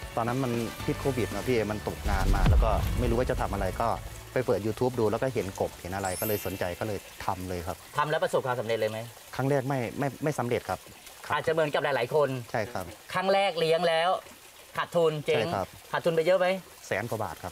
ตอนนั้นมันพิษโควิดนะพี่มันตกงานมาแล้วก็ไม่รู้ว่าจะทำอะไรก็ไปเปิด YouTube ดูแล้วก็เห็นกบเห็นอะไรก็เลยสนใจก็เลยทำเลยครับทำแล้วประสบความสำเร็จเลยไหมครั้งแรกไม่สำเร็จครับอาจจะเหมือนกับหลายๆคนใช่ครับครั้งแรกเลี้ยงแล้วขาดทุนเจ๊งขาดทุนไปเยอะไหม 100,000 กว่าบาทครับ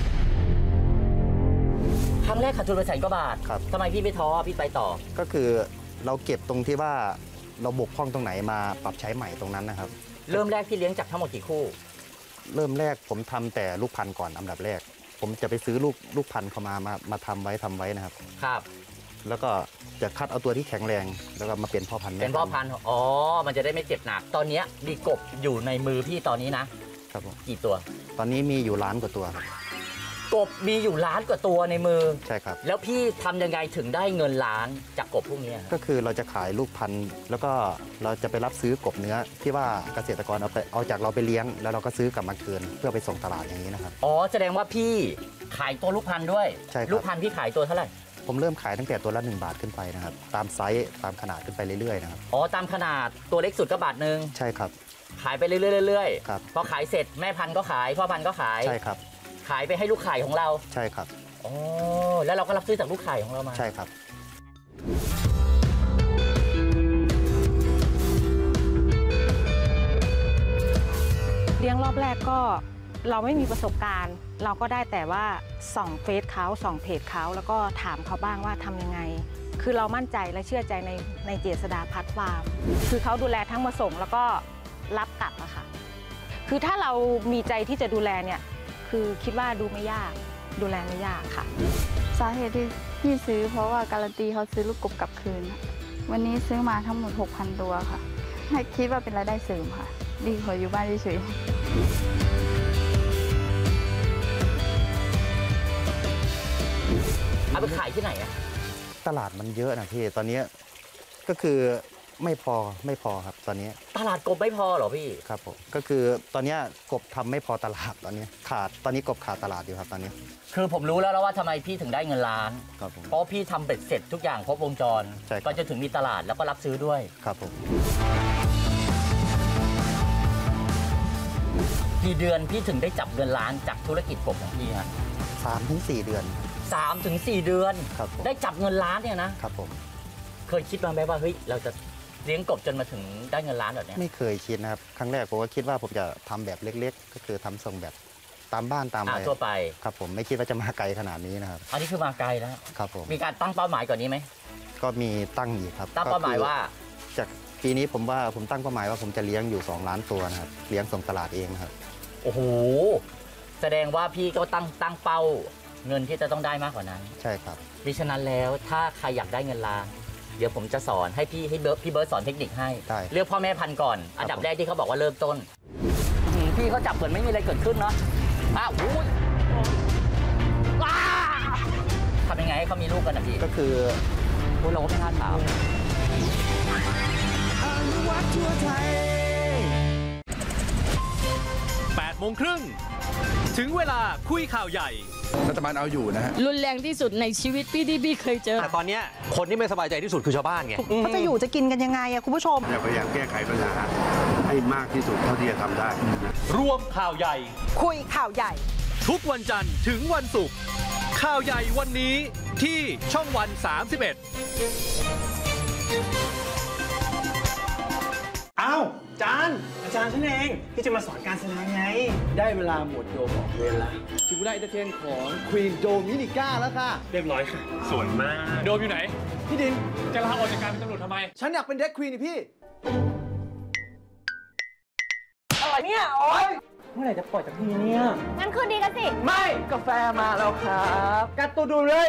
ครั้งแรกขาดทุนไป100,000 กว่าบาทครับทำไมพี่ไม่ท้อพี่ไปต่อก็คือเราเก็บตรงที่ว่าเราบกพร่องตรงไหนมาปรับใช้ใหม่ตรงนั้นนะครับเริ่มแรกพี่เลี้ยงจากทั้งหมดกี่คู่เริ่มแรกผมทำแต่ลูกพันธุ์ก่อนอันดับแรกผมจะไปซื้อลูกพันธุ์เขามาทำไว้นะครับครับแล้วก็จะคัดเอาตัวที่แข็งแรงแล้วก็มาเป็นพ่อพันธุ์เป็นพ่อพันธุ์อ๋อมันจะได้ไม่เจ็บหนักตอนนี้มีกบอยู่ในมือพี่ตอนนี้นะครับผมกี่ตัวตอนนี้มีอยู่1,000,000 กว่าตัวครับกบมีอยู่1,000,000 กว่าตัวในมือใช่ครับแล้วพี่ทำยังไงถึงได้เงินล้านจากกบพวกนี้ก็คือเราจะขายลูกพันธุ์แล้วก็เราจะไปรับซื้อกบเนื้อที่ว่าเกษตรกรเอาจากเราไปเลี้ยงแล้วเราก็ซื้อกลับมาคืนเพื่อไปส่งตลาดอย่างนี้นะครับอ๋อแสดงว่าพี่ขายตัวลูกพันธุ์ด้วยใช่ครับลูกพันธุ์พี่ขายตัวเท่าไหร่ผมเริ่มขายตั้งแต่ตัวละ1 บาทขึ้นไปนะครับตามไซส์ตามขนาดขึ้นไปเรื่อยๆนะครับอ๋อตามขนาดตัวเล็กสุดก็1 บาทใช่ครับขายไปเรื่อยๆครับพอขายเสร็จแม่พันธุ์ก็ขายพ่อพันธุ์ก็ขายใช่ครับขายไปให้ลูกไข่ของเราใช่ครับอ๋อแล้วเราก็รับซื้อจากลูกไข่ของเรามาใช่ครับเลี้ยงรอบแรกก็เราไม่มีประสบการณ์เราก็ได้แต่ว่าส่องเฟซเขาส่องเพจเขาแล้วก็ถามเขาบ้างว่าทำยังไงคือเรามั่นใจและเชื่อใจในเจษฎาพัฒน์ฟาร์มคือเขาดูแลทั้งมาส่งแล้วก็รับกลับอะค่ะคือถ้าเรามีใจที่จะดูแลเนี่ยคือคิดว่าดูไม่ยากดูแลไม่ยากค่ะสาเหตุที่พี่ซื้อเพราะว่าการันตีเขาซื้อลูกกบกลับคืนวันนี้ซื้อมาทั้งหมด 6,000 ตัวค่ะให้คิดว่าเป็นรายได้เสริมค่ะดีกว่าอยู่บ้านเฉยเอาไปขายที่ไหนอะตลาดมันเยอะนะพี่ตอนนี้ก็คือไม่พอครับตอนนี้ตลาดกบไม่พอเหรอพี่ครับผมก็คือตอนนี้กบทำไม่พอตลาดตอนนี้ตอนนี้กบขาดตลาดอยู่ครับตอนนี้คือผมรู้แล้วว่าทำไมพี่ถึงได้เงินล้านครับผมเพราะพี่ทำเบ็ดเสร็จทุกอย่างครบวงจรก็จะถึงมีตลาดแล้วก็รับซื้อด้วยครับผมกี่เดือนพี่ถึงได้จับเงินล้านจากธุรกิจกบของพี่ฮะ 3-4 เดือน 3-4 เดือนได้จับเงินล้านเนี่ยนะครับผมเคยคิดมาไหมว่าเฮ้ยเราจะเลี้ยงกบจนมาถึงได้เงินล้านแบบนี้ไม่เคยคิดนะครับครั้งแรกผมก็คิดว่าผมจะทำแบบเล็กๆก็คือทำส่งแบบตามบ้านตามอะไรทั่วไปครับผมไม่คิดว่าจะมาไกลขนาดนี้นะครับอันนี้คือมาไกลแล้วครับผมมีการตั้งเป้าหมายก่อนนี้ไหมก็มีตั้งอยู่ครับตั้งเป้าหมายว่าจากปีนี้ผมตั้งเป้าหมายว่าผมจะเลี้ยงอยู่2 ล้านตัวนะครับเลี้ยงส่งตลาดเองนะครับโอ้โหแสดงว่าพี่ก็ตั้งเป้าเงินที่จะต้องได้มากกว่านั้นใช่ครับดิฉะนั้นแล้วถ้าใครอยากได้เงินล้านเดี๋ยวผมจะสอนให้พี่เบิร์ดสอนเทคนิคให้เลือกพ่อแม่พันธุ์ก่อนอันดับแรกที่เขาบอกว่าเริ่มต้นพี่เขาจับเหมือนไม่มีอะไรเกิดขึ้นเนาะอุ้ยทำยังไงให้เขามีลูกกันนะพี่ก็คือเราก็ไม่น่าถาม 8:30 น.ถึงเวลาคุยข่าวใหญ่รัฐบาลเอาอยู่นะฮะรุนแรงที่สุดในชีวิตพี่ที่เคยเจอแต่ตอนนี้คนที่ไม่สบายใจที่สุดคือชาวบ้านไงเขาจะอยู่จะกินกันยังไงอะคุณผู้ชมพยายามแก้ไขปัญหาให้มากที่สุดเท่าที่จะทำได้รวมข่าวใหญ่คุยข่าวใหญ่ทุกวันจันทร์ถึงวันศุกร์ข่าวใหญ่วันนี้ที่ช่องวัน 31 อ้าวอาจารย์ฉันเองที่จะมาสอนการแสดงไงได้เวลาหมดโดมออกเวรละถึงเวลาเอนเตอร์เทนของควีนโดมินิก้าแล้วค่ะเรียบร้อยค่ะสวยมากโดมอยู่ไหนพี่ดินจะลาออกจากการเป็นตำรวจทำไมฉันอยากเป็นเด็กควีนนี่พี่อะไรเนี่ยโอ๊ยเมื่อไหร่จะปล่อยจากที่เนี่ยงั้นคืนดีกันสิไม่กาแฟมาแล้วครับกัดตัวดูเลย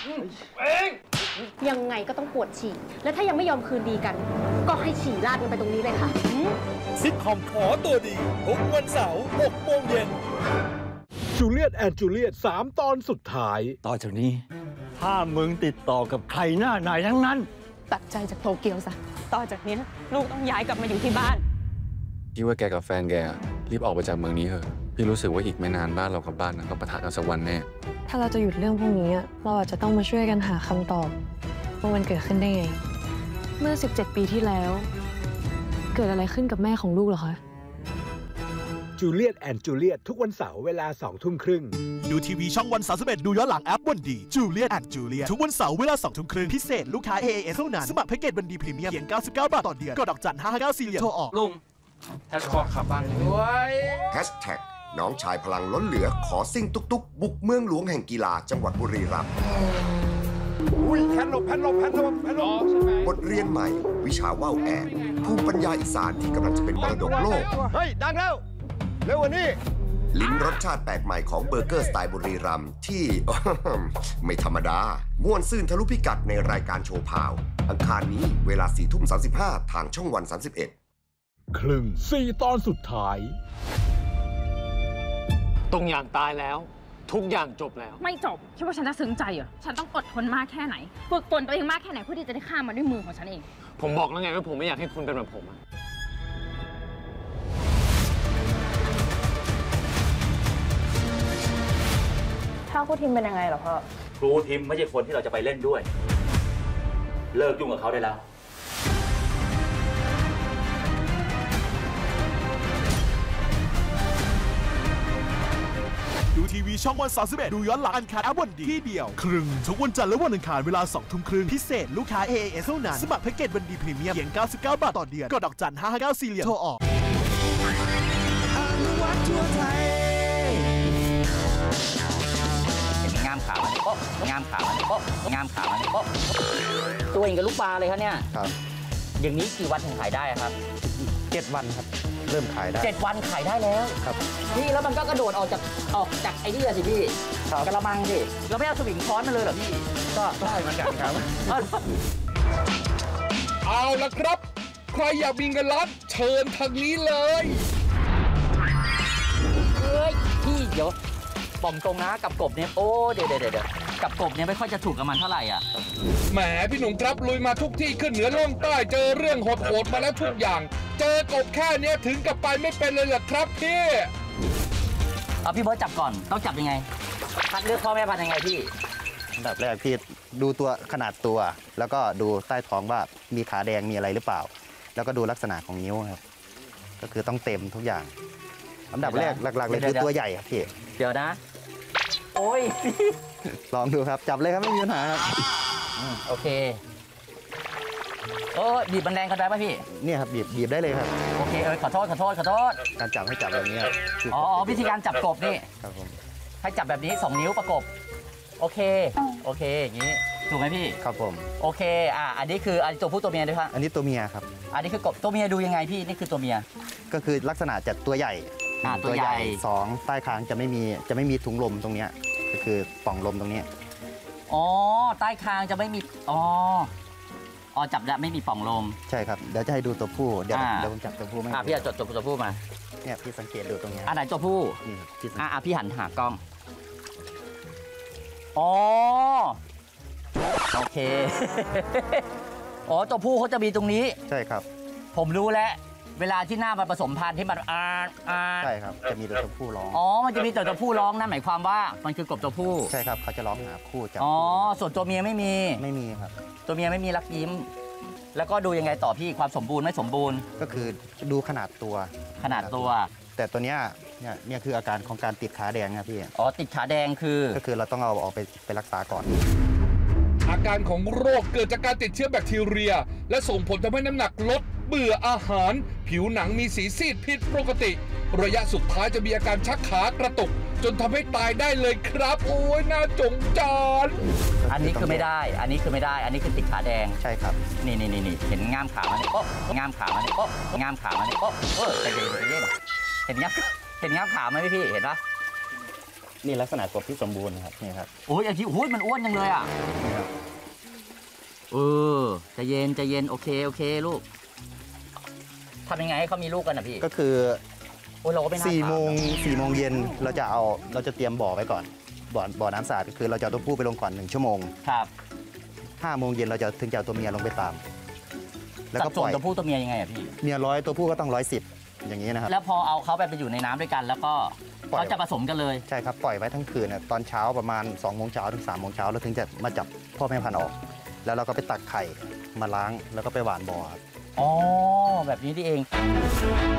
ยังไงก็ต้องปวดฉี่และถ้ายังไม่ยอมคืนดีกันก็ให้ฉี่ราดกันไปตรงนี้เลยค่ะซิทคอมขอตัวดีทุกวันเสาร์ 6 โมงเย็นจูเลียตแอนด์จูเลียต3 ตอนสุดท้ายต่อจากนี้ถ้ามึงติดต่อกับใครหน้าไหนทั้งนั้นตัดใจจากโตเกียวซะต่อจากนี้ลูกต้องย้ายกลับมาอยู่ที่บ้านพี่ว่าแกกับแฟนแกรีบออกไปจากเมืองนี้เถอะพี่รู้สึกว่าอีกไม่นานบ้านเรากับบ้านนั้นก็ปะทะกันสักวันแน่ถ้าเราจะหยุดเรื่องพวกนี้เราอาจจะต้องมาช่วยกันหาคำตอบว่ามันเกิดขึ้นได้ไงเมื่อ17 ปีที่แล้วเกิดอะไรขึ้นกับแม่ของลูกเหรอคะจูเลียตแอนด์จูเลียตทุกวันเสาร์เวลา 20:30 ดูทีวีช่องวัน31ดูย้อนหลังแอปวันดีจูเลียตแอนด์จูเลียตทุกวันเสาร์เวลา 20:30 พิเศษลูกค้า AAS เท่านั้นสมัครแพ็กเกจวันดีพรีเมียมเพียง99 บาทต่อเดือนกดดอกจัน559 4เหลี่ยมโทรออกลุงแฮชแท็กขับบ้านด้วยแฮชแท็กน้องชายพลังล้นเหลือขอซิ่งตุกบุกเมืองหลวงแห่งกีฬาจังหวัดบุรีรัมย์แผ่นหลบบทเรียนใหม่วิชาว่าวแอกภูมิปัญญาอีสานที่กำลังจะเป็นมรดกโลกเฮ้ยดังแล้วเร็วกว่านี้ลิ้มรสชาติแปลกใหม่ของเบอร์เกอร์สไตล์บุรีรัมย์ที่ ไม่ธรรมดาม่วนซื่นทะลุพิกัดในรายการโชว์พาวอังคารนี้เวลา 4:35 ทางช่องวัน31 ครึ่ง4 ตอนสุดท้ายตรงอย่างตายแล้วทุกอย่างจบแล้วไม่จบคิดว่าฉันจะซึ้งใจเหรอฉันต้องอดทนมากแค่ไหนฝึกฝนตัวเองมากแค่ไหนเพื่อที่จะได้ฆ่ามันด้วยมือของฉันเองผมบอกแล้วไงว่าผมไม่อยากให้คุณเป็นแบบผมถ้าครูทิมเป็นยังไงเหรอพ่อครูทิมไม่ใช่คนที่เราจะไปเล่นด้วยเลิกยุ่งกับเขาได้แล้วดูทีวีช่องวัน31ดูย้อนหลังอันคาแอปวันดีที่เดียวครึ่งทุกวันจันทร์และวันอังคารเวลา 20:30 พิเศษลูกค้า AAS เท่านั้นสมัครแพ็กเกจวันดีพรีเมียมเพียง99 บาทต่อเดือนกดดอกจัน559 4เหลี่ยมโทรออกเห็นง่ามขามันก็ง่ามขามันก็ง่ามขามันก็ตัวเองกับลูกปลาเลยครับเนี่ยครับอย่างนี้กี่วันถึงขายได้ครับ 7 วันครับเริ่มขายได้ 7 วันขายได้แล้วครับพี่แล้วมันก็กระโดดออกจากไอ้นี่สิพี่กระมังสิเราไม่เอาสวิงช้อนมาเลยเหรอพี่ก็ได้เหมือนกันครับเอาละครับใครอยากมีเงินล้านเชิญทางนี้เลยเฮ้ยพี่เดี๋ยวบอกตรงนะกับกบเนี่ยโอ้เดี๋ยวกับกบเนี่ยไม่ค่อยจะถูกกับมันเท่าไหร่อ่ะแหมพี่หนุ่มครับลุยมาทุกที่ขึ้นเหนือล่องใต้เจอเรื่องโหดๆมาแล้วทุกอย่างเจอกบแค่นี้ถึงกับไปไม่เป็นเลยเหรอครับพี่เอาพี่เบิร์ตจับก่อนต้องจับยังไงคัดเลือกพ่อแม่พันธุ์ยังไงพี่อันดับแรกพี่ดูตัวขนาดตัวแล้วก็ดูใต้ท้องว่ามีขาแดงมีอะไรหรือเปล่าแล้วก็ดูลักษณะของนิ้วครับก็คือต้องเต็มทุกอย่างอันดับแรกหลักๆเลยคือตัวใหญ่ครับพี่เดี๋ยวนะโอ้ยลองดูครับจับเลยครับไม่มีปัญหาครับโอเคโอ้บีบมันแรงกันได้ป่ะพี่เนี่ยครับบีบได้เลยครับโอเคขอโทษการจับให้จับแบบนี้อ๋อวิธีการจับกบนี่ครับผมให้จับแบบนี้2 นิ้วประกบโอเคอย่างนี้ถูกไหมพี่ครับผมโอเคอันนี้คืออันตัวผู้ตัวเมียด้วยครับอันนี้ตัวเมียครับอันนี้คือกบตัวเมียดูยังไงพี่นี่คือตัวเมียก็คือลักษณะจะตัวใหญ่ตัวใหญ่ 2ใต้คางจะไม่มีถุงลมตรงนี้ก็คือป่องลมตรงนี้อ๋อใต้คางจะไม่มีอ๋อจับได้ไม่มีป่องลมใช่ครับเดี๋ยวจะให้ดูตัวผู้เดี๋ยวผมจับตัวผู้ไหมพี่จดตัวผู้มาเนี่ยพี่สังเกตดูตรงนี้อันไหนตัวผู้นี่พี่หันหากล้องอ๋อโอเคอ๋อตัวผู้เขาจะมีตรงนี้ใช่ครับผมรู้แล้วเวลาที่หน้ามันผสมพันธุ์ที่มันใช่ครับจะมีแต่ตัวผู้ร้องมันจะมีแต่ตัวผู้ร้องนั่นหมายความว่ามันคือกบตัวผู้ใช่ครับเขาจะร้องหาคู่จับส่วนตัวเมียไม่มีครับตัวเมียไม่มีรักยิ้มแล้วก็ดูยังไงต่อพี่ความสมบูรณ์ไม่สมบูรณ์ก็คือดูขนาดตัวแต่ตัวเนี้ยเนี่ยคืออาการของการติดขาแดงนะพี่ติดขาแดงก็คือเราต้องเอาออกไปรักษาก่อนอาการของโรคเกิดจากการติดเชื้อแบคทีเรียและส่งผลทำให้น้ำหนักลดเบื่ออาหารผิวหนังมีสีซีดผิดปกติระยะสุดท้ายจะมีอาการชักขากระตุกจนทำให้ตายได้เลยครับโอ้ยน่าจงจานอันนี้คือไม่ได้อันนี้คือติดขาแดงใช่ครับนี่เห็นง่ามขามันง่ามขามันง่ามขามันใจเย็นเห็นง่ามขาไหมพี่เห็นปะนี่ลักษณะกบที่สมบูรณ์ครับนี่ครับโอ้ยโอ้ยมันอ้วนจังเลยอ่ะใจเย็นโอเคลูกทำยังไงให้เขามีลูกกันอ่ะพี่ก็คือเราก็ไม่น่า 4 โมงเย็นเราจะเตรียมบ่อไว้ก่อนบ่อน้ำสะอาดก็คือเราจะเอาตัวผู้ไปลงก่อน1 ชั่วโมงครับ 5 โมงเย็นเราจะถึงจะเอาตัวเมียลงไปตามแล้วก็ปล่อยตัวผู้ตัวเมียยังไงอ่ะพี่เมีย100ตัวผู้ก็ต้อง110อย่างนี้นะครับแล้วพอเอาเขาไปอยู่ในน้ำด้วยกันแล้วก็เขาจะผสมกันเลยใช่ครับปล่อยไว้ทั้งคืนตอนเช้าประมาณ2 โมงเช้าถึง3 โมงเช้าแล้วถึงจะมาจับพ่อแม่พันธุ์ออกแล้วเราก็ไปตักไข่มาล้างแล้วก็ไปหว่านบ่อครับแบบนี้นี่เอง